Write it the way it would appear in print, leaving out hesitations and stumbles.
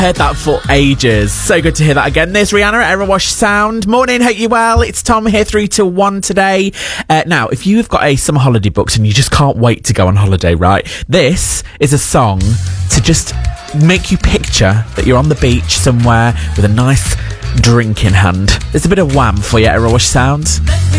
Heard that for ages. So good to hear that again. There's Rihanna at Error Sound. Morning, hope you well. It's Tom here 3 till 1 today. Now, if you've got a summer holiday booked and you just can't wait to go on holiday, right? This is a song to just make you picture that you're on the beach somewhere with a nice drink in hand. There's a bit of Wham for you, Error Sound.